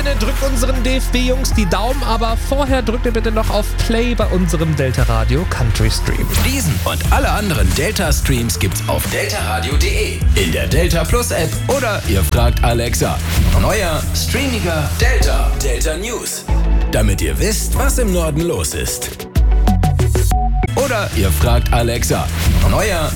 Freunde, drückt unseren DFB-Jungs die Daumen, aber vorher drückt ihr bitte noch auf Play bei unserem Delta Radio Country Stream. Diesen und alle anderen Delta-Streams gibt's auf deltaradio.de, in der Delta Plus App oder ihr fragt Alexa. Neuer, streamiger Delta News. Damit ihr wisst, was im Norden los ist. Oder ihr fragt Alexa. Neuer